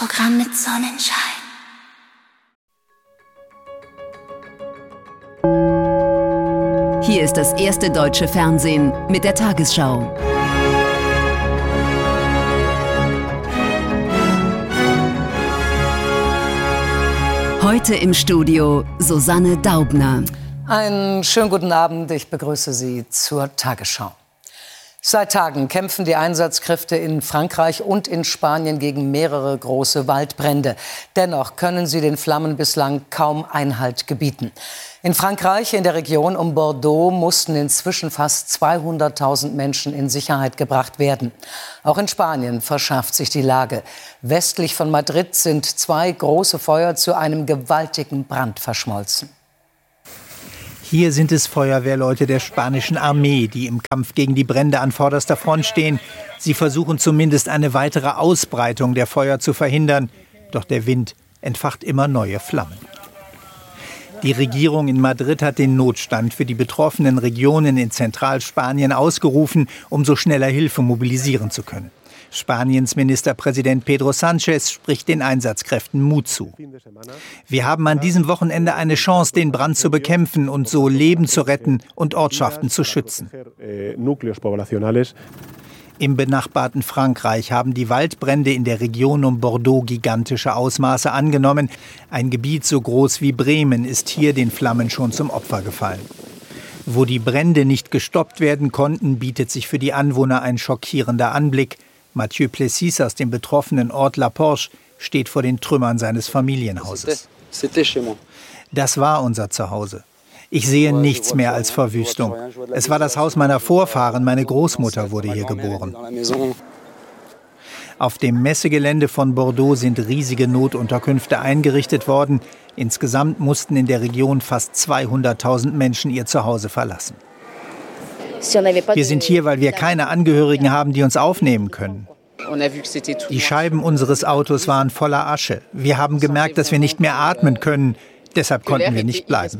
Tagesprogramm mit Sonnenschein. Hier ist das erste deutsche Fernsehen mit der Tagesschau. Heute im Studio Susanne Daubner. Einen schönen guten Abend, ich begrüße Sie zur Tagesschau. Seit Tagen kämpfen die Einsatzkräfte in Frankreich und in Spanien gegen mehrere große Waldbrände. Dennoch können sie den Flammen bislang kaum Einhalt gebieten. In Frankreich, in der Region um Bordeaux, mussten inzwischen fast 200.000 Menschen in Sicherheit gebracht werden. Auch in Spanien verschärft sich die Lage. Westlich von Madrid sind 2 große Feuer zu einem gewaltigen Brand verschmolzen. Hier sind es Feuerwehrleute der spanischen Armee, die im Kampf gegen die Brände an vorderster Front stehen. Sie versuchen zumindest eine weitere Ausbreitung der Feuer zu verhindern. Doch der Wind entfacht immer neue Flammen. Die Regierung in Madrid hat den Notstand für die betroffenen Regionen in Zentralspanien ausgerufen, um so schneller Hilfe mobilisieren zu können. Spaniens Ministerpräsident Pedro Sánchez spricht den Einsatzkräften Mut zu. Wir haben an diesem Wochenende eine Chance, den Brand zu bekämpfen und so Leben zu retten und Ortschaften zu schützen. Im benachbarten Frankreich haben die Waldbrände in der Region um Bordeaux gigantische Ausmaße angenommen. Ein Gebiet so groß wie Bremen ist hier den Flammen schon zum Opfer gefallen. Wo die Brände nicht gestoppt werden konnten, bietet sich für die Anwohner ein schockierender Anblick. Mathieu Plessis aus dem betroffenen Ort La Porche steht vor den Trümmern seines Familienhauses. Das war unser Zuhause. Ich sehe nichts mehr als Verwüstung. Es war das Haus meiner Vorfahren, meine Großmutter wurde hier geboren. Auf dem Messegelände von Bordeaux sind riesige Notunterkünfte eingerichtet worden. Insgesamt mussten in der Region fast 200.000 Menschen ihr Zuhause verlassen. Wir sind hier, weil wir keine Angehörigen haben, die uns aufnehmen können. Die Scheiben unseres Autos waren voller Asche. Wir haben gemerkt, dass wir nicht mehr atmen können. Deshalb konnten wir nicht bleiben.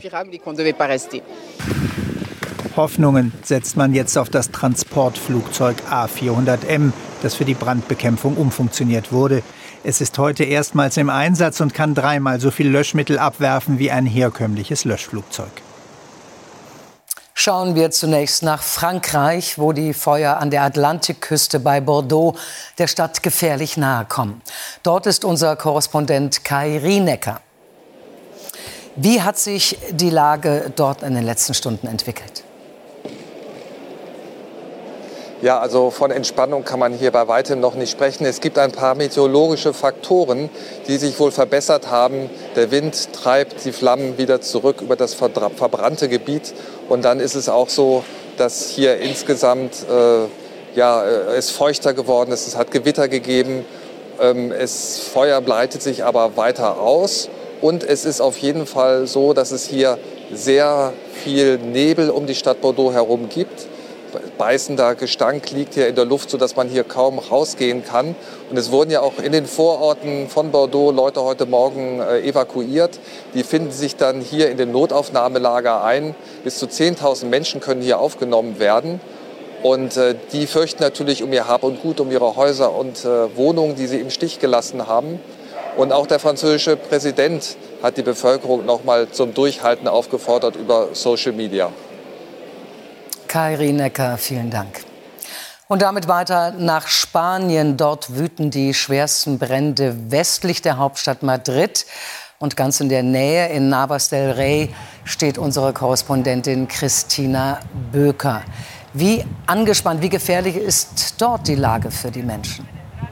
Hoffnungen setzt man jetzt auf das Transportflugzeug A400M, das für die Brandbekämpfung umfunktioniert wurde. Es ist heute erstmals im Einsatz und kann 3-mal so viel Löschmittel abwerfen wie ein herkömmliches Löschflugzeug. Schauen wir zunächst nach Frankreich, wo die Feuer an der Atlantikküste bei Bordeaux der Stadt gefährlich nahe kommen. Dort ist unser Korrespondent Kai Rienecker. Wie hat sich die Lage dort in den letzten Stunden entwickelt? Ja, also von Entspannung kann man hier bei weitem noch nicht sprechen. Es gibt ein paar meteorologische Faktoren, die sich wohl verbessert haben. Der Wind treibt die Flammen wieder zurück über das verbrannte Gebiet. Und dann ist es auch so, dass hier insgesamt es feuchter geworden ist. Es hat Gewitter gegeben. Feuer breitet sich aber weiter aus. Und es ist auf jeden Fall so, dass es hier sehr viel Nebel um die Stadt Bordeaux herum gibt. Beißender Gestank liegt hier in der Luft, sodass man hier kaum rausgehen kann. Und es wurden ja auch in den Vororten von Bordeaux Leute heute Morgen evakuiert. Die finden sich dann hier in dem Notaufnahmelager ein. Bis zu 10.000 Menschen können hier aufgenommen werden. Und die fürchten natürlich um ihr Hab und Gut, um ihre Häuser und Wohnungen, die sie im Stich gelassen haben. Und auch der französische Präsident hat die Bevölkerung noch mal zum Durchhalten aufgefordert über Social Media. Kai Rienecker, vielen Dank. Und damit weiter nach Spanien. Dort wüten die schwersten Brände westlich der Hauptstadt Madrid. Und ganz in der Nähe, in Navas del Rey, steht unsere Korrespondentin Christina Böker. Wie angespannt, wie gefährlich ist dort die Lage für die Menschen?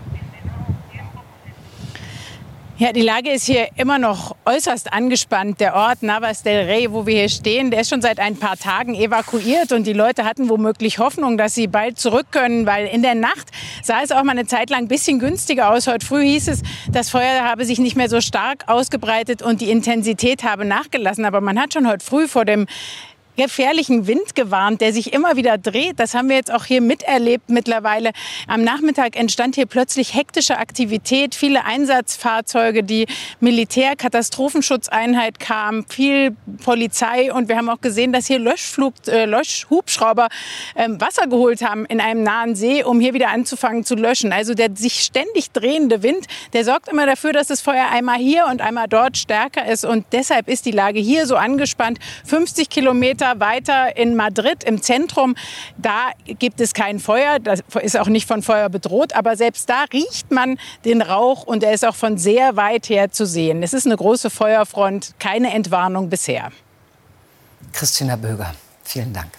Ja, die Lage ist hier immer noch äußerst angespannt. Der Ort Navas del Rey, wo wir hier stehen, der ist schon seit ein paar Tagen evakuiert. Und die Leute hatten womöglich Hoffnung, dass sie bald zurück können. Weil in der Nacht sah es auch mal eine Zeit lang ein bisschen günstiger aus. Heute früh hieß es, das Feuer habe sich nicht mehr so stark ausgebreitet und die Intensität habe nachgelassen. Aber man hat schon heute früh vor dem gefährlichen Wind gewarnt, der sich immer wieder dreht. Das haben wir jetzt auch hier miterlebt mittlerweile. Am Nachmittag entstand hier plötzlich hektische Aktivität, viele Einsatzfahrzeuge, die Militärkatastrophenschutzeinheit kam, viel Polizei und wir haben auch gesehen, dass hier Löschhubschrauber Wasser geholt haben in einem nahen See, um hier wieder anzufangen zu löschen. Also der sich ständig drehende Wind, der sorgt immer dafür, dass das Feuer einmal hier und einmal dort stärker ist und deshalb ist die Lage hier so angespannt. 50 Kilometer weiter in Madrid im Zentrum, da gibt es kein Feuer, das ist auch nicht von Feuer bedroht, aber selbst da riecht man den Rauch und er ist auch von sehr weit her zu sehen. Es ist eine große Feuerfront, keine Entwarnung bisher. Christina Böger, vielen Dank.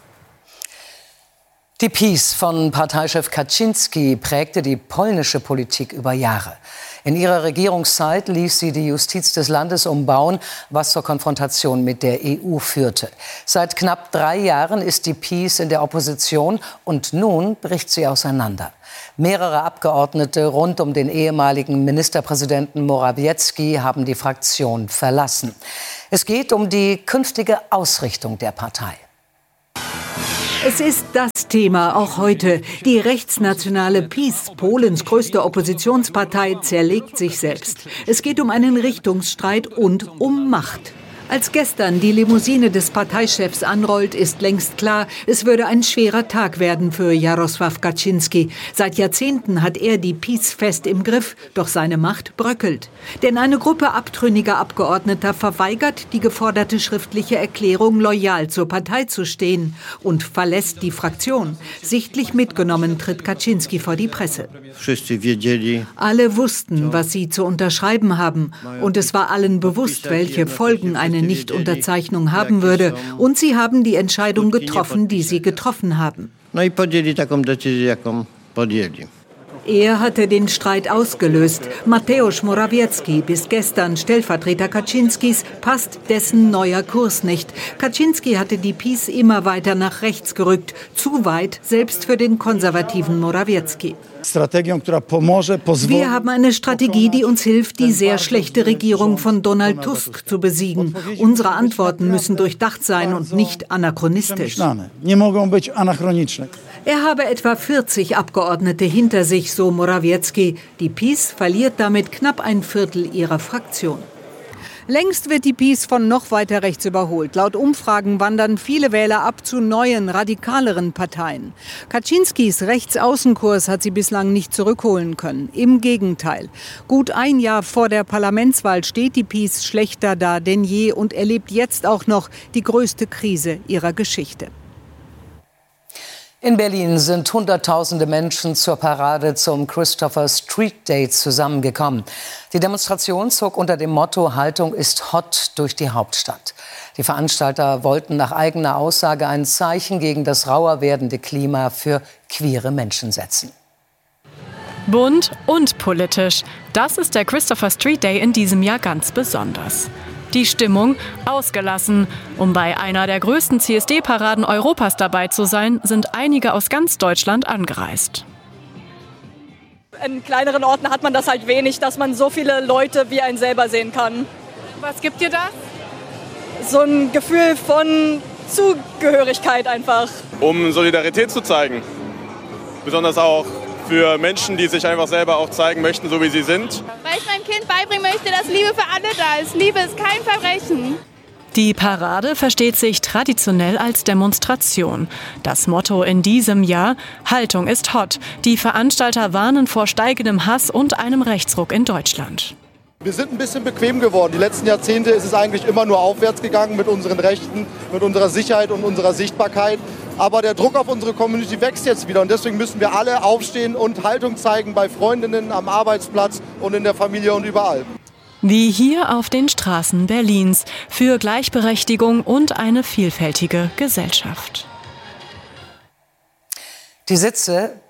Die PiS von Parteichef Kaczyński prägte die polnische Politik über Jahre. In ihrer Regierungszeit ließ sie die Justiz des Landes umbauen, was zur Konfrontation mit der EU führte. Seit knapp 3 Jahren ist die PiS in der Opposition und nun bricht sie auseinander. Mehrere Abgeordnete rund um den ehemaligen Ministerpräsidenten Morawiecki haben die Fraktion verlassen. Es geht um die künftige Ausrichtung der Partei. Es ist das Thema auch heute. Die rechtsnationale PiS, Polens größte Oppositionspartei, zerlegt sich selbst. Es geht um einen Richtungsstreit und um Macht. Als gestern die Limousine des Parteichefs anrollt, ist längst klar, es würde ein schwerer Tag werden für Jarosław Kaczyński. Seit Jahrzehnten hat er die PiS fest im Griff, doch seine Macht bröckelt. Denn eine Gruppe abtrünniger Abgeordneter verweigert die geforderte schriftliche Erklärung, loyal zur Partei zu stehen und verlässt die Fraktion. Sichtlich mitgenommen tritt Kaczyński vor die Presse. Alle wussten, was sie zu unterschreiben haben. Und es war allen bewusst, welche Folgen eine Nichtunterzeichnung haben würde. Und sie haben die Entscheidung getroffen, die sie getroffen haben. Er hatte den Streit ausgelöst. Mateusz Morawiecki, bis gestern Stellvertreter Kaczynskis, passt dessen neuer Kurs nicht. Kaczyński hatte die PiS immer weiter nach rechts gerückt. Zu weit, selbst für den konservativen Morawiecki. Wir haben eine Strategie, die uns hilft, die sehr schlechte Regierung von Donald Tusk zu besiegen. Unsere Antworten müssen durchdacht sein und nicht anachronistisch. Er habe etwa 40 Abgeordnete hinter sich, so Morawiecki. Die PiS verliert damit knapp ein Viertel ihrer Fraktion. Längst wird die PiS von noch weiter rechts überholt. Laut Umfragen wandern viele Wähler ab zu neuen, radikaleren Parteien. Kaczynskis Rechtsaußenkurs hat sie bislang nicht zurückholen können. Im Gegenteil. Gut ein Jahr vor der Parlamentswahl steht die PiS schlechter da denn je und erlebt jetzt auch noch die größte Krise ihrer Geschichte. In Berlin sind Hunderttausende Menschen zur Parade zum Christopher Street Day zusammengekommen. Die Demonstration zog unter dem Motto „Haltung ist hot" durch die Hauptstadt. Die Veranstalter wollten nach eigener Aussage ein Zeichen gegen das rauer werdende Klima für queere Menschen setzen. Bunt und politisch. Das ist der Christopher Street Day in diesem Jahr ganz besonders. Die Stimmung ausgelassen. Um bei einer der größten CSD-Paraden Europas dabei zu sein, sind einige aus ganz Deutschland angereist. In kleineren Orten hat man das halt wenig, dass man so viele Leute wie einen selber sehen kann. Was gibt dir das? So ein Gefühl von Zugehörigkeit einfach. Um Solidarität zu zeigen. Besonders auch für Menschen, die sich einfach selber auch zeigen möchten, so wie sie sind. Weil ich meinem Kind beibringen möchte, dass Liebe für alle da ist. Liebe ist kein Verbrechen. Die Parade versteht sich traditionell als Demonstration. Das Motto in diesem Jahr: Haltung ist hot. Die Veranstalter warnen vor steigendem Hass und einem Rechtsruck in Deutschland. Wir sind ein bisschen bequem geworden. Die letzten Jahrzehnte ist es eigentlich immer nur aufwärts gegangen mit unseren Rechten, mit unserer Sicherheit und unserer Sichtbarkeit. Aber der Druck auf unsere Community wächst jetzt wieder und deswegen müssen wir alle aufstehen und Haltung zeigen bei Freundinnen, am Arbeitsplatz und in der Familie und überall. Wie hier auf den Straßen Berlins für Gleichberechtigung und eine vielfältige Gesellschaft. Die Sitze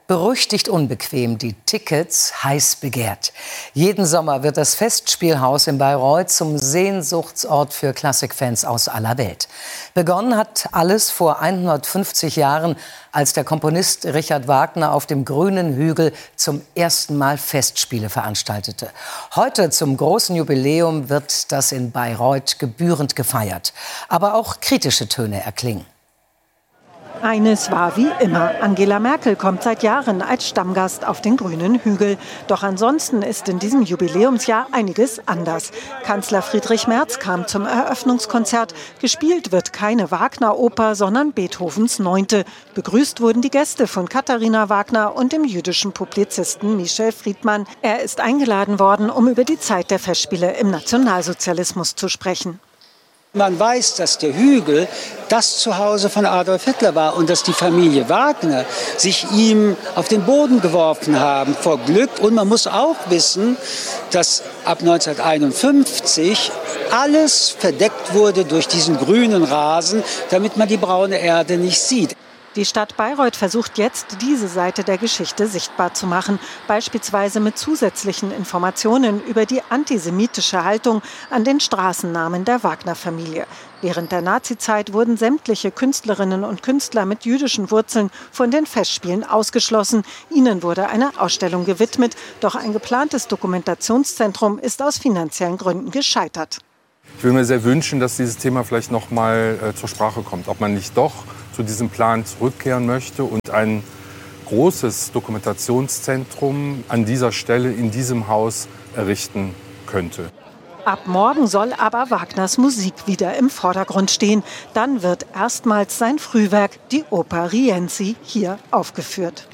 Berüchtigt unbequem, die Tickets heiß begehrt. Jeden Sommer wird das Festspielhaus in Bayreuth zum Sehnsuchtsort für Klassikfans aus aller Welt. Begonnen hat alles vor 150 Jahren, als der Komponist Richard Wagner auf dem grünen Hügel zum ersten Mal Festspiele veranstaltete. Heute zum großen Jubiläum wird das in Bayreuth gebührend gefeiert. Aber auch kritische Töne erklingen. Eines war wie immer. Angela Merkel kommt seit Jahren als Stammgast auf den grünen Hügel. Doch ansonsten ist in diesem Jubiläumsjahr einiges anders. Kanzler Friedrich Merz kam zum Eröffnungskonzert. Gespielt wird keine Wagner-Oper, sondern Beethovens 9. Begrüßt wurden die Gäste von Katharina Wagner und dem jüdischen Publizisten Michel Friedmann. Er ist eingeladen worden, um über die Zeit der Festspiele im Nationalsozialismus zu sprechen. Man weiß, dass der Hügel das Zuhause von Adolf Hitler war und dass die Familie Wagner sich ihm auf den Boden geworfen haben vor Glück. Und man muss auch wissen, dass ab 1951 alles verdeckt wurde durch diesen grünen Rasen, damit man die braune Erde nicht sieht. Die Stadt Bayreuth versucht jetzt, diese Seite der Geschichte sichtbar zu machen, beispielsweise mit zusätzlichen Informationen über die antisemitische Haltung an den Straßennamen der Wagner-Familie. Während der Nazizeit wurden sämtliche Künstlerinnen und Künstler mit jüdischen Wurzeln von den Festspielen ausgeschlossen. Ihnen wurde eine Ausstellung gewidmet, doch ein geplantes Dokumentationszentrum ist aus finanziellen Gründen gescheitert. Ich würde mir sehr wünschen, dass dieses Thema vielleicht noch mal zur Sprache kommt, ob man nicht doch zu diesem Plan zurückkehren möchte und ein großes Dokumentationszentrum an dieser Stelle in diesem Haus errichten könnte. Ab morgen soll aber Wagners Musik wieder im Vordergrund stehen. Dann wird erstmals sein Frühwerk, die Oper Rienzi, hier aufgeführt.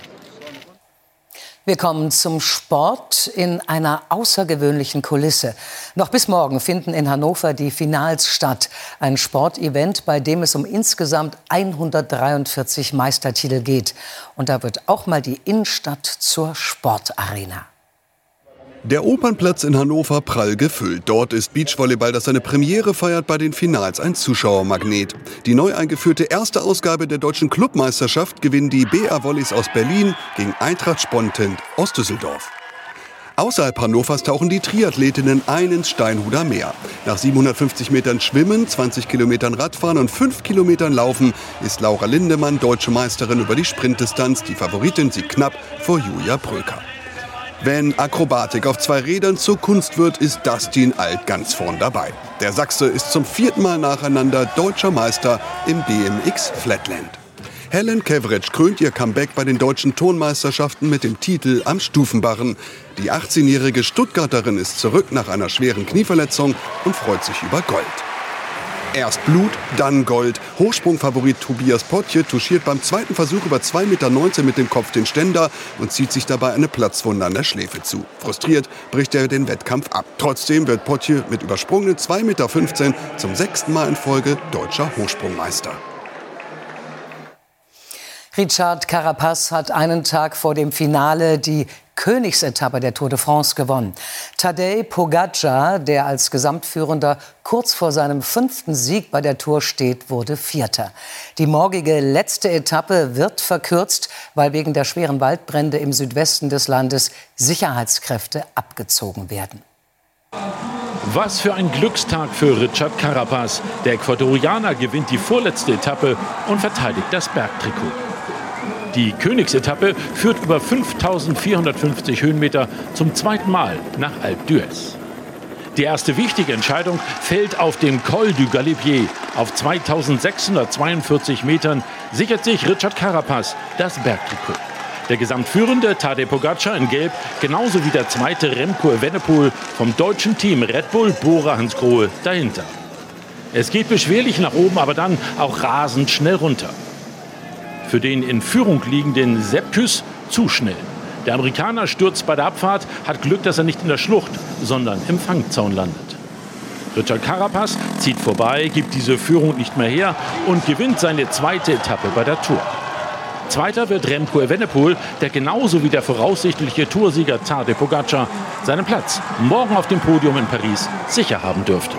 Wir kommen zum Sport in einer außergewöhnlichen Kulisse. Noch bis morgen finden in Hannover die Finals statt. Ein Sportevent, bei dem es um insgesamt 143 Meistertitel geht. Und da wird auch mal die Innenstadt zur Sportarena. Der Opernplatz in Hannover prall gefüllt. Dort ist Beachvolleyball, das seine Premiere feiert, bei den Finals ein Zuschauermagnet. Die neu eingeführte erste Ausgabe der deutschen Clubmeisterschaft gewinnen die BR Volleys aus Berlin gegen Eintracht Spontent aus Düsseldorf. Außerhalb Hannovers tauchen die Triathletinnen ein ins Steinhuder Meer. Nach 750 Metern Schwimmen, 20 Kilometern Radfahren und 5 Kilometern Laufen ist Laura Lindemann deutsche Meisterin über die Sprintdistanz. Die Favoritin sieht knapp vor Julia Bröker. Wenn Akrobatik auf 2 Rädern zur Kunst wird, ist Dustin Alt ganz vorn dabei. Der Sachse ist zum 4. Mal nacheinander deutscher Meister im BMX Flatland. Helen Keveritsch krönt ihr Comeback bei den deutschen Turnmeisterschaften mit dem Titel am Stufenbarren. Die 18-jährige Stuttgarterin ist zurück nach einer schweren Knieverletzung und freut sich über Gold. Erst Blut, dann Gold. Hochsprungfavorit Tobias Potje touchiert beim zweiten Versuch über 2,19 Meter mit dem Kopf den Ständer und zieht sich dabei eine Platzwunde an der Schläfe zu. Frustriert bricht er den Wettkampf ab. Trotzdem wird Potje mit übersprungenen 2,15 Meter zum 6. Mal in Folge deutscher Hochsprungmeister. Richard Carapaz hat einen Tag vor dem Finale die Königsetappe der Tour de France gewonnen. Tadej Pogačar, der als Gesamtführender kurz vor seinem 5. Sieg bei der Tour steht, wurde 4. Die morgige letzte Etappe wird verkürzt, weil wegen der schweren Waldbrände im Südwesten des Landes Sicherheitskräfte abgezogen werden. Was für ein Glückstag für Richard Carapaz. Der Ecuadorianer gewinnt die vorletzte Etappe und verteidigt das Bergtrikot. Die Königsetappe führt über 5.450 Höhenmeter zum 2. Mal nach Alpe d'Huez. Die erste wichtige Entscheidung fällt auf dem Col du Galibier. Auf 2.642 Metern sichert sich Richard Carapaz das Bergtrikot. Der Gesamtführende Tadej Pogačar in Gelb, genauso wie der zweite Remco Evenepoel vom deutschen Team Red Bull Bora Hansgrohe dahinter. Es geht beschwerlich nach oben, aber dann auch rasend schnell runter. Für den in Führung liegenden Sepp Kuss zu schnell. Der Amerikaner stürzt bei der Abfahrt, hat Glück, dass er nicht in der Schlucht, sondern im Fangzaun landet. Richard Carapaz zieht vorbei, gibt diese Führung nicht mehr her und gewinnt seine zweite Etappe bei der Tour. Zweiter wird Remco Evenepoel, der genauso wie der voraussichtliche Toursieger Tadej Pogačar seinen Platz morgen auf dem Podium in Paris sicher haben dürfte.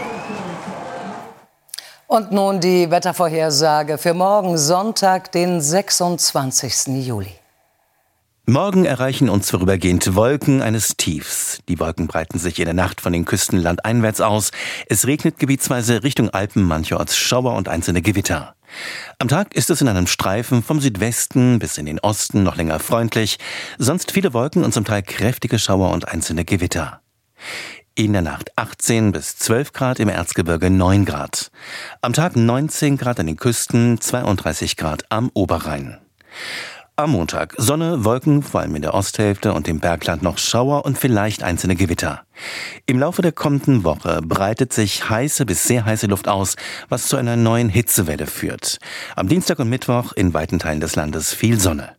Und nun die Wettervorhersage für morgen Sonntag, den 26. Juli. Morgen erreichen uns vorübergehend Wolken eines Tiefs. Die Wolken breiten sich in der Nacht von den Küsten landeinwärts aus. Es regnet gebietsweise Richtung Alpen, mancherorts Schauer und einzelne Gewitter. Am Tag ist es in einem Streifen vom Südwesten bis in den Osten noch länger freundlich. Sonst viele Wolken und zum Teil kräftige Schauer und einzelne Gewitter. In der Nacht 18 bis 12 Grad, im Erzgebirge 9 Grad. Am Tag 19 Grad an den Küsten, 32 Grad am Oberrhein. Am Montag Sonne, Wolken, vor allem in der Osthälfte und im Bergland noch Schauer und vielleicht einzelne Gewitter. Im Laufe der kommenden Woche breitet sich heiße bis sehr heiße Luft aus, was zu einer neuen Hitzewelle führt. Am Dienstag und Mittwoch in weiten Teilen des Landes viel Sonne.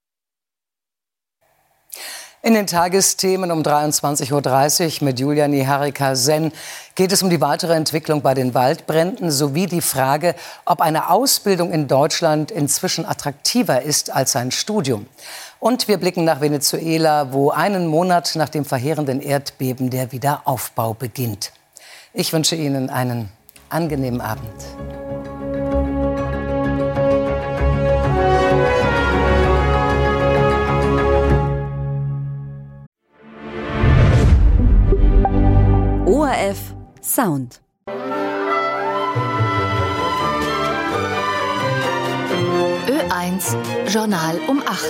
In den Tagesthemen um 23.30 Uhr mit Julia Niharika-Sen geht es um die weitere Entwicklung bei den Waldbränden sowie die Frage, ob eine Ausbildung in Deutschland inzwischen attraktiver ist als ein Studium. Und wir blicken nach Venezuela, wo einen Monat nach dem verheerenden Erdbeben der Wiederaufbau beginnt. Ich wünsche Ihnen einen angenehmen Abend. ORF Sound. Ö1 Journal um 8.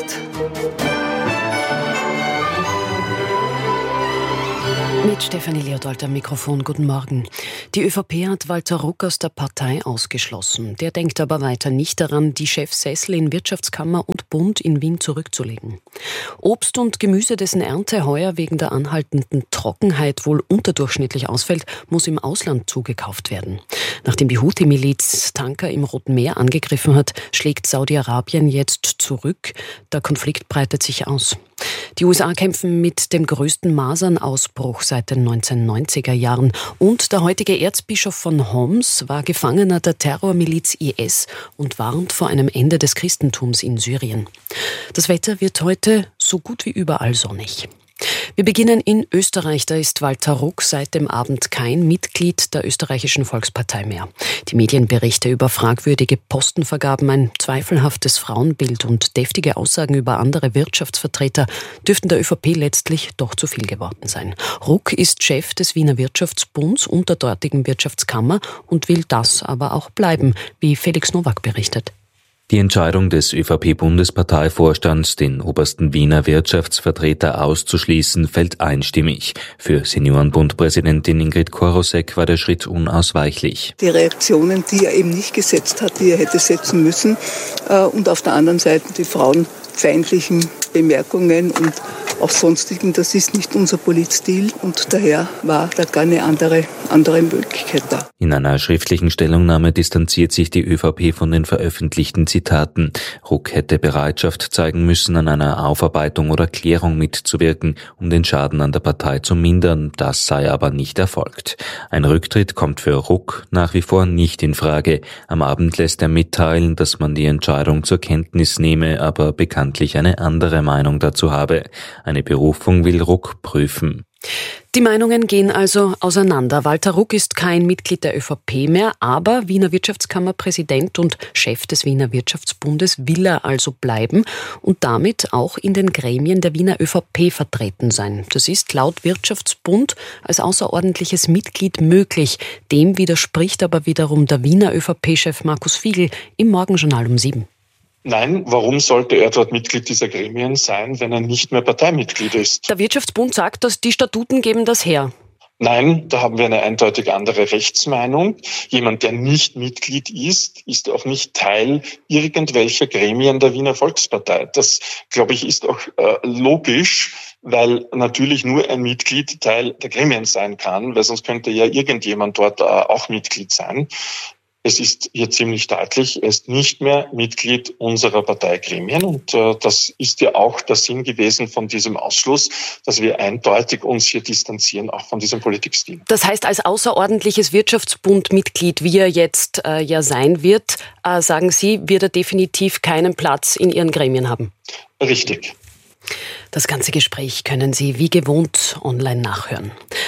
Mit Stefanie Leopold am Mikrofon. Guten Morgen. Die ÖVP hat Walter Ruck aus der Partei ausgeschlossen. Der denkt aber weiter nicht daran, die Chefsessel in Wirtschaftskammer und Bund in Wien zurückzulegen. Obst und Gemüse, dessen Ernte heuer wegen der anhaltenden Trockenheit wohl unterdurchschnittlich ausfällt, muss im Ausland zugekauft werden. Nachdem die Houthi-Miliz Tanker im Roten Meer angegriffen hat, schlägt Saudi-Arabien jetzt zurück. Der Konflikt breitet sich aus. Die USA kämpfen mit dem größten Masernausbruch seit den 1990er Jahren. Und der heutige Erzbischof von Homs war Gefangener der Terrormiliz IS und warnt vor einem Ende des Christentums in Syrien. Das Wetter wird heute so gut wie überall sonnig. Wir beginnen in Österreich. Da ist Walter Ruck seit dem Abend kein Mitglied der österreichischen Volkspartei mehr. Die Medienberichte über fragwürdige Postenvergaben, ein zweifelhaftes Frauenbild und deftige Aussagen über andere Wirtschaftsvertreter dürften der ÖVP letztlich doch zu viel geworden sein. Ruck ist Chef des Wiener Wirtschaftsbunds und der dortigen Wirtschaftskammer und will das aber auch bleiben, wie Felix Nowak berichtet. Die Entscheidung des ÖVP-Bundesparteivorstands, den obersten Wiener Wirtschaftsvertreter auszuschließen, fällt einstimmig. Für Seniorenbundpräsidentin Ingrid Korosek war der Schritt unausweichlich. Die Reaktionen, die er eben nicht gesetzt hat, die er hätte setzen müssen, und auf der anderen Seite die frauenfeindlichen Bemerkungen und auch sonstigen, das ist nicht unser Politstil und daher war da gar eine andere Möglichkeit da. In einer schriftlichen Stellungnahme distanziert sich die ÖVP von den veröffentlichten Zitaten. Ruck hätte Bereitschaft zeigen müssen, an einer Aufarbeitung oder Klärung mitzuwirken, um den Schaden an der Partei zu mindern. Das sei aber nicht erfolgt. Ein Rücktritt kommt für Ruck nach wie vor nicht in Frage. Am Abend lässt er mitteilen, dass man die Entscheidung zur Kenntnis nehme, aber bekanntlich eine andere Meinung dazu habe. Eine Berufung will Ruck prüfen. Die Meinungen gehen also auseinander. Walter Ruck ist kein Mitglied der ÖVP mehr, aber Wiener Wirtschaftskammerpräsident und Chef des Wiener Wirtschaftsbundes will er also bleiben und damit auch in den Gremien der Wiener ÖVP vertreten sein. Das ist laut Wirtschaftsbund als außerordentliches Mitglied möglich. Dem widerspricht aber wiederum der Wiener ÖVP-Chef Markus Fiegel im Morgenjournal um 7. Nein, warum sollte er dort Mitglied dieser Gremien sein, wenn er nicht mehr Parteimitglied ist? Der Wirtschaftsbund sagt, dass die Statuten geben das her. Nein, da haben wir eine eindeutig andere Rechtsmeinung. Jemand, der nicht Mitglied ist, ist auch nicht Teil irgendwelcher Gremien der Wiener Volkspartei. Das, glaube ich, ist auch logisch, weil natürlich nur ein Mitglied Teil der Gremien sein kann, weil sonst könnte ja irgendjemand dort auch Mitglied sein. Es ist hier ziemlich deutlich, er ist nicht mehr Mitglied unserer Parteigremien und das ist ja auch der Sinn gewesen von diesem Ausschluss, dass wir eindeutig uns hier distanzieren, auch von diesem Politikstil. Das heißt, als außerordentliches Wirtschaftsbundmitglied, wie er jetzt ja sein wird, sagen Sie, wird er definitiv keinen Platz in Ihren Gremien haben? Richtig. Das ganze Gespräch können Sie wie gewohnt online nachhören.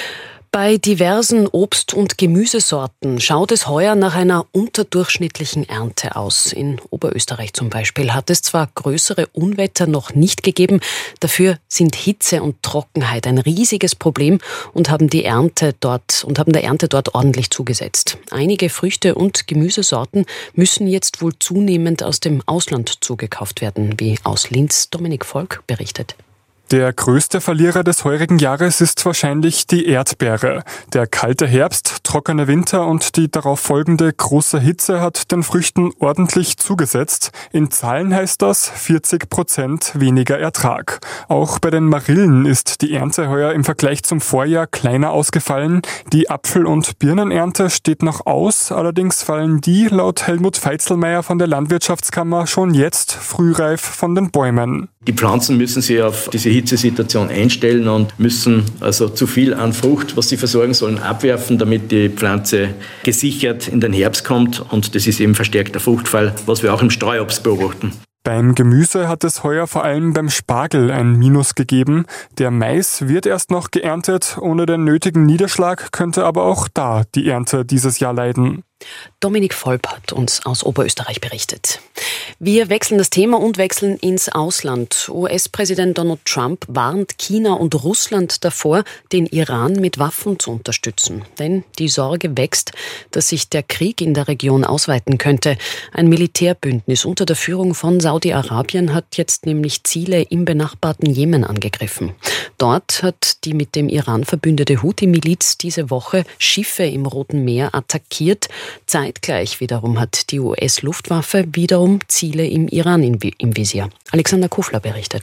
Bei diversen Obst- und Gemüsesorten schaut es heuer nach einer unterdurchschnittlichen Ernte aus. In Oberösterreich zum Beispiel hat es zwar größere Unwetter noch nicht gegeben, dafür sind Hitze und Trockenheit ein riesiges Problem und haben der Ernte dort ordentlich zugesetzt. Einige Früchte- und Gemüsesorten müssen jetzt wohl zunehmend aus dem Ausland zugekauft werden, wie aus Linz Dominik Volk berichtet. Der größte Verlierer des heurigen Jahres ist wahrscheinlich die Erdbeere. Der kalte Herbst, trockene Winter und die darauf folgende große Hitze hat den Früchten ordentlich zugesetzt. In Zahlen heißt das 40% weniger Ertrag. Auch bei den Marillen ist die Ernte heuer im Vergleich zum Vorjahr kleiner ausgefallen. Die Apfel- und Birnenernte steht noch aus, allerdings fallen die laut Helmut Feitzelmeier von der Landwirtschaftskammer schon jetzt frühreif von den Bäumen. Die Pflanzen müssen sich auf diese Hitzesituation einstellen und müssen also zu viel an Frucht, was sie versorgen sollen, abwerfen, damit die Pflanze gesichert in den Herbst kommt. Und das ist eben verstärkter Fruchtfall, was wir auch im Streuobst beobachten. Beim Gemüse hat es heuer vor allem beim Spargel ein Minus gegeben. Der Mais wird erst noch geerntet. Ohne den nötigen Niederschlag könnte aber auch da die Ernte dieses Jahr leiden. Dominik Volp hat uns aus Oberösterreich berichtet. Wir wechseln das Thema und wechseln ins Ausland. US-Präsident Donald Trump warnt China und Russland davor, den Iran mit Waffen zu unterstützen. Denn die Sorge wächst, dass sich der Krieg in der Region ausweiten könnte. Ein Militärbündnis unter der Führung von Saudi-Arabien hat jetzt nämlich Ziele im benachbarten Jemen angegriffen. Dort hat die mit dem Iran verbündete Houthi-Miliz diese Woche Schiffe im Roten Meer attackiert. Zeitgleich wiederum hat die US-Luftwaffe wiederum Ziele im Iran im Visier. Alexander Kufler berichtet.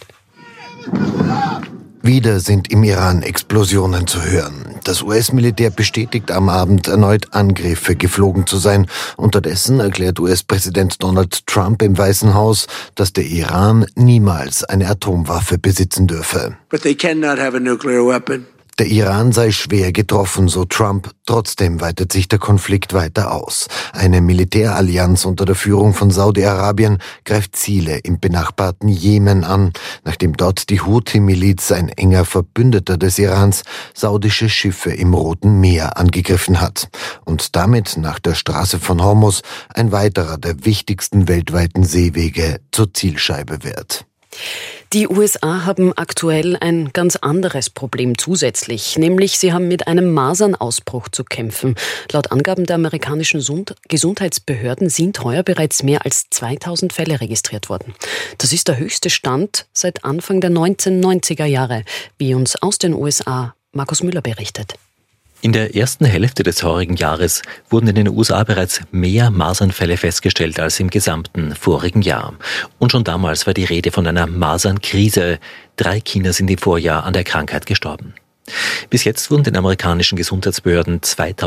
Wieder sind im Iran Explosionen zu hören. Das US-Militär bestätigt am Abend erneut Angriffe geflogen zu sein. Unterdessen erklärt US-Präsident Donald Trump im Weißen Haus, dass der Iran niemals eine Atomwaffe besitzen dürfe. But they cannot have a nuclear weapon. Der Iran sei schwer getroffen, so Trump. Trotzdem weitet sich der Konflikt weiter aus. Eine Militärallianz unter der Führung von Saudi-Arabien greift Ziele im benachbarten Jemen an, nachdem dort die Houthi-Miliz, ein enger Verbündeter des Irans, saudische Schiffe im Roten Meer angegriffen hat. Und damit nach der Straße von Hormuz ein weiterer der wichtigsten weltweiten Seewege zur Zielscheibe wird. Die USA haben aktuell ein ganz anderes Problem zusätzlich, nämlich sie haben mit einem Masernausbruch zu kämpfen. Laut Angaben der amerikanischen Gesundheitsbehörden sind heuer bereits mehr als 2000 Fälle registriert worden. Das ist der höchste Stand seit Anfang der 1990er Jahre, wie uns aus den USA Markus Müller berichtet. In der ersten Hälfte des heurigen Jahres wurden in den USA bereits mehr Masernfälle festgestellt als im gesamten vorigen Jahr. Und schon damals war die Rede von einer Masernkrise. 3 Kinder sind im Vorjahr an der Krankheit gestorben. Bis jetzt wurden den amerikanischen Gesundheitsbehörden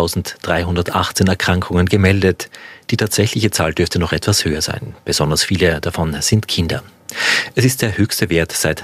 2318 Erkrankungen gemeldet. Die tatsächliche Zahl dürfte noch etwas höher sein. Besonders viele davon sind Kinder. Es ist der höchste Wert seit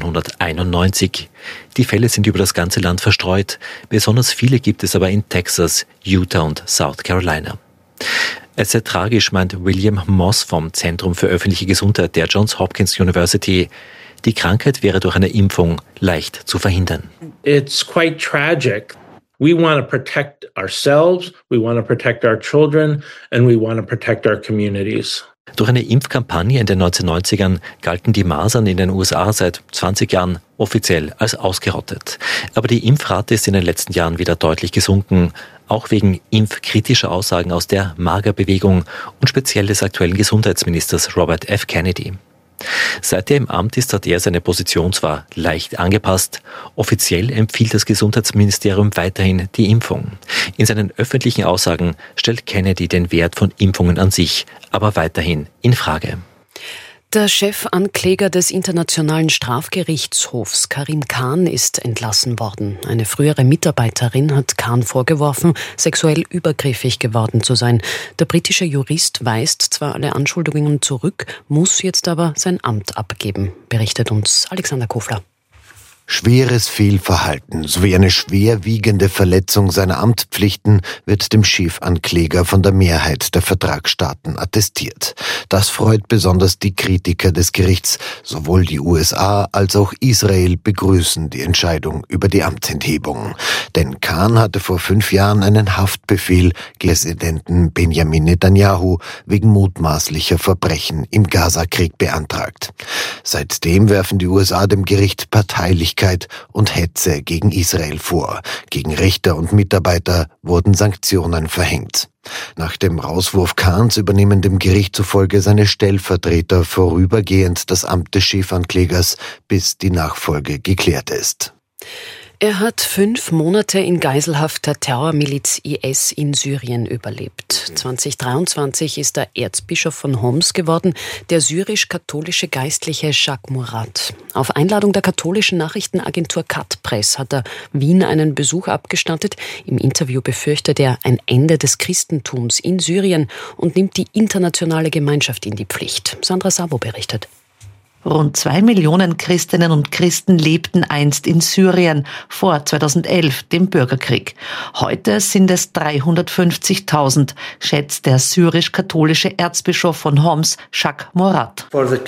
1991. Die Fälle sind über das ganze Land verstreut. Besonders viele gibt es aber in Texas, Utah und South Carolina. Es sei tragisch, meint William Moss vom Zentrum für öffentliche Gesundheit der Johns Hopkins University. Die Krankheit wäre durch eine Impfung leicht zu verhindern. It's quite tragic. We want to protect ourselves, we want to protect our children, and we want to protect our communities. Durch eine Impfkampagne in den 1990ern galten die Masern in den USA seit 20 Jahren offiziell als ausgerottet. Aber die Impfrate ist in den letzten Jahren wieder deutlich gesunken, auch wegen impfkritischer Aussagen aus der MAGA-Bewegung und speziell des aktuellen Gesundheitsministers Robert F. Kennedy. Seit er im Amt ist, hat er seine Position zwar leicht angepasst, offiziell empfiehlt das Gesundheitsministerium weiterhin die Impfung. In seinen öffentlichen Aussagen stellt Kennedy den Wert von Impfungen an sich aber weiterhin in Frage. Der Chefankläger des Internationalen Strafgerichtshofs, Karim Khan, ist entlassen worden. Eine frühere Mitarbeiterin hat Khan vorgeworfen, sexuell übergriffig geworden zu sein. Der britische Jurist weist zwar alle Anschuldigungen zurück, muss jetzt aber sein Amt abgeben, berichtet uns Alexander Kofler. Schweres Fehlverhalten sowie eine schwerwiegende Verletzung seiner Amtspflichten wird dem Chefankläger von der Mehrheit der Vertragsstaaten attestiert. Das freut besonders die Kritiker des Gerichts. Sowohl die USA als auch Israel begrüßen die Entscheidung über die Amtsenthebung. Denn Khan hatte vor 5 Jahren einen Haftbefehl gegen Präsidenten Benjamin Netanyahu wegen mutmaßlicher Verbrechen im Gaza-Krieg beantragt. Seitdem werfen die USA dem Gericht Parteilichkeit und Hetze gegen Israel vor. Gegen Richter und Mitarbeiter wurden Sanktionen verhängt. Nach dem Rauswurf Khans übernehmen dem Gericht zufolge seine Stellvertreter vorübergehend das Amt des Chefanklägers, bis die Nachfolge geklärt ist. Er hat 5 Monate in Geiselhaft der Terrormiliz IS in Syrien überlebt. 2023 ist er Erzbischof von Homs geworden, der syrisch-katholische Geistliche Jacques Murat. Auf Einladung der katholischen Nachrichtenagentur Cat Press hat er Wien einen Besuch abgestattet. Im Interview befürchtet er ein Ende des Christentums in Syrien und nimmt die internationale Gemeinschaft in die Pflicht. Sandra Sabo berichtet. Rund 2 Millionen Christinnen und Christen lebten einst in Syrien, vor 2011, dem Bürgerkrieg. Heute sind es 350.000, schätzt der syrisch-katholische Erzbischof von Homs, Jacques Murat.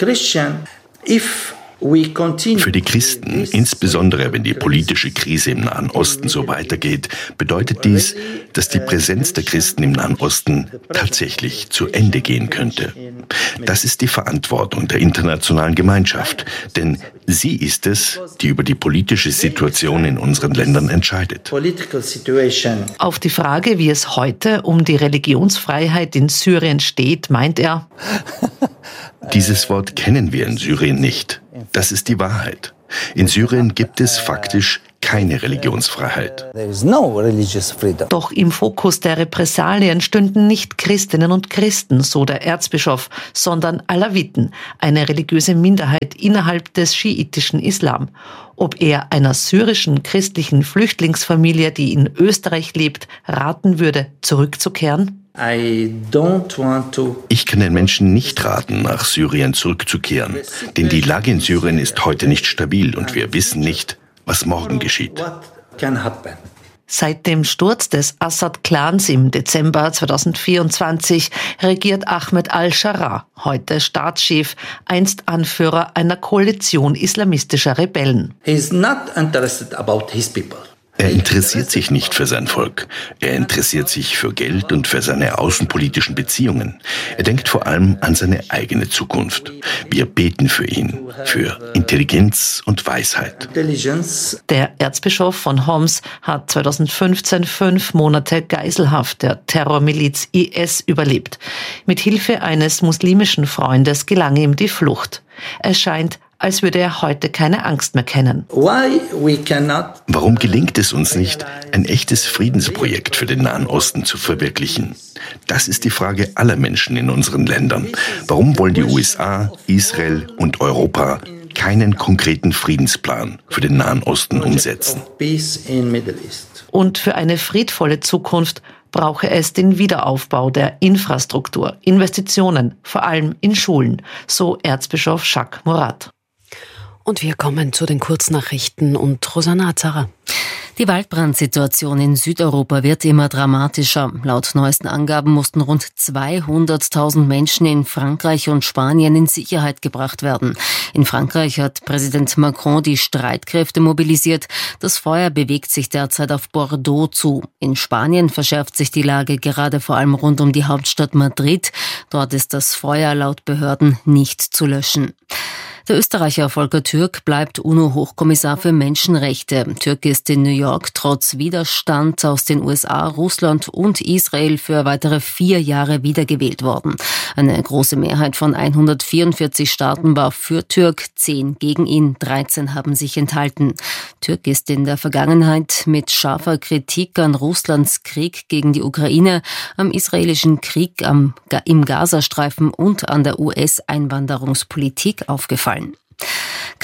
Für die Christen, insbesondere wenn die politische Krise im Nahen Osten so weitergeht, bedeutet dies, dass die Präsenz der Christen im Nahen Osten tatsächlich zu Ende gehen könnte. Das ist die Verantwortung der internationalen Gemeinschaft, denn sie ist es, die über die politische Situation in unseren Ländern entscheidet. Auf die Frage, wie es heute um die Religionsfreiheit in Syrien steht, meint er: Dieses Wort kennen wir in Syrien nicht. Das ist die Wahrheit. In Syrien gibt es faktisch keine Religionsfreiheit. Doch im Fokus der Repressalien stünden nicht Christinnen und Christen, so der Erzbischof, sondern Alawiten, eine religiöse Minderheit innerhalb des schiitischen Islam. Ob er einer syrischen christlichen Flüchtlingsfamilie, die in Österreich lebt, raten würde, zurückzukehren? Ich kann den Menschen nicht raten, nach Syrien zurückzukehren, denn die Lage in Syrien ist heute nicht stabil und wir wissen nicht, was morgen geschieht. Seit dem Sturz des Assad-Clans im Dezember 2024 regiert Ahmed al-Sharaa, heute Staatschef, einst Anführer einer Koalition islamistischer Rebellen. Er interessiert sich nicht für sein Volk. Er interessiert sich für Geld und für seine außenpolitischen Beziehungen. Er denkt vor allem an seine eigene Zukunft. Wir beten für ihn, für Intelligenz und Weisheit. Der Erzbischof von Homs hat 2015 5 Monate Geiselhaft der Terrormiliz IS überlebt. Mit Hilfe eines muslimischen Freundes gelang ihm die Flucht. Es scheint, als würde er heute keine Angst mehr kennen. Warum gelingt es uns nicht, ein echtes Friedensprojekt für den Nahen Osten zu verwirklichen? Das ist die Frage aller Menschen in unseren Ländern. Warum wollen die USA, Israel und Europa keinen konkreten Friedensplan für den Nahen Osten umsetzen? Und für eine friedvolle Zukunft brauche es den Wiederaufbau der Infrastruktur, Investitionen, vor allem in Schulen, so Erzbischof Jacques Murat. Und wir kommen zu den Kurznachrichten und Rosanna Azara. Die Waldbrandsituation in Südeuropa wird immer dramatischer. Laut neuesten Angaben mussten rund 200.000 Menschen in Frankreich und Spanien in Sicherheit gebracht werden. In Frankreich hat Präsident Macron die Streitkräfte mobilisiert. Das Feuer bewegt sich derzeit auf Bordeaux zu. In Spanien verschärft sich die Lage gerade vor allem rund um die Hauptstadt Madrid. Dort ist das Feuer laut Behörden nicht zu löschen. Der Österreicher Volker Türk bleibt UNO-Hochkommissar für Menschenrechte. Türk ist in New York trotz Widerstand aus den USA, Russland und Israel für weitere 4 Jahre wiedergewählt worden. Eine große Mehrheit von 144 Staaten war für Türk, 10 gegen ihn, 13 haben sich enthalten. Türk ist in der Vergangenheit mit scharfer Kritik an Russlands Krieg gegen die Ukraine, am israelischen Krieg im Gazastreifen und an der US-Einwanderungspolitik aufgefallen.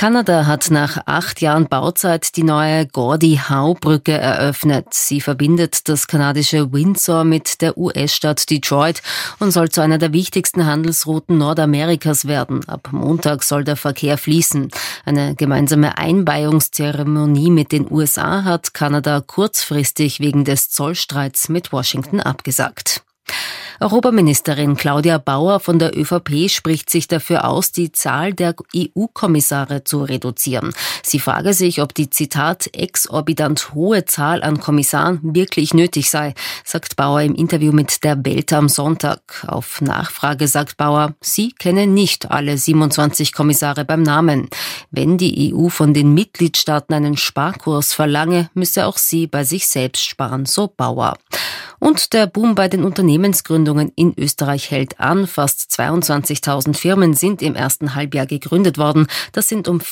Kanada hat nach 8 Jahren Bauzeit die neue Gordie-Howe-Brücke eröffnet. Sie verbindet das kanadische Windsor mit der US-Stadt Detroit und soll zu einer der wichtigsten Handelsrouten Nordamerikas werden. Ab Montag soll der Verkehr fließen. Eine gemeinsame Einweihungszeremonie mit den USA hat Kanada kurzfristig wegen des Zollstreits mit Washington abgesagt. Europaministerin Claudia Bauer von der ÖVP spricht sich dafür aus, die Zahl der EU-Kommissare zu reduzieren. Sie frage sich, ob die, Zitat, exorbitant hohe Zahl an Kommissaren wirklich nötig sei, sagt Bauer im Interview mit der Welt am Sonntag. Auf Nachfrage sagt Bauer, sie kenne nicht alle 27 Kommissare beim Namen. Wenn die EU von den Mitgliedstaaten einen Sparkurs verlange, müsse auch sie bei sich selbst sparen, so Bauer. Und der Boom bei den Unternehmensgründungen in Österreich hält an. Fast 22.000 Firmen sind im ersten Halbjahr gegründet worden. Das sind um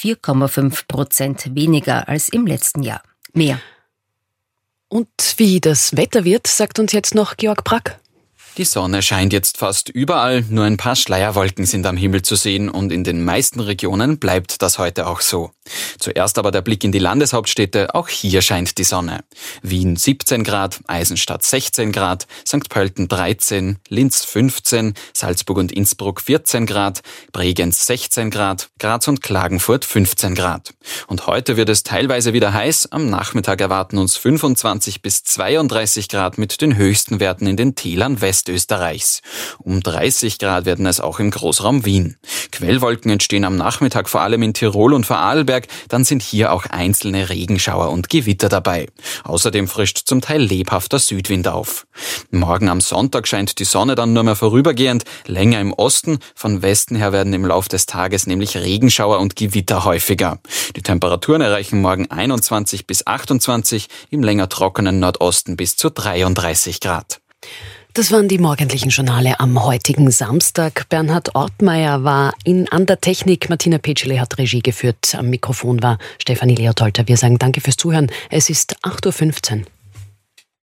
4,5% weniger als im letzten Jahr. Mehr. Und wie das Wetter wird, sagt uns jetzt noch Georg Brack. Die Sonne scheint jetzt fast überall, nur ein paar Schleierwolken sind am Himmel zu sehen und in den meisten Regionen bleibt das heute auch so. Zuerst aber der Blick in die Landeshauptstädte, auch hier scheint die Sonne. Wien 17 Grad, Eisenstadt 16 Grad, St. Pölten 13, Linz 15, Salzburg und Innsbruck 14 Grad, Bregenz 16 Grad, Graz und Klagenfurt 15 Grad. Und heute wird es teilweise wieder heiß, am Nachmittag erwarten uns 25 bis 32 Grad mit den höchsten Werten in den Tälern Westösterreichs. Um 30 Grad werden es auch im Großraum Wien. Quellwolken entstehen am Nachmittag vor allem in Tirol und Vorarlberg, dann sind hier auch einzelne Regenschauer und Gewitter dabei. Außerdem frischt zum Teil lebhafter Südwind auf. Morgen am Sonntag scheint die Sonne dann nur mehr vorübergehend, länger im Osten. Von Westen her werden im Lauf des Tages nämlich Regenschauer und Gewitter häufiger. Die Temperaturen erreichen morgen 21 bis 28, im länger trockenen Nordosten bis zu 33 Grad. Das waren die morgendlichen Journale am heutigen Samstag. Bernhard Ortmeier war an der Technik, Martina Petschele hat Regie geführt. Am Mikrofon war Stefanie Leotolter. Wir sagen danke fürs Zuhören. Es ist 8:15 Uhr.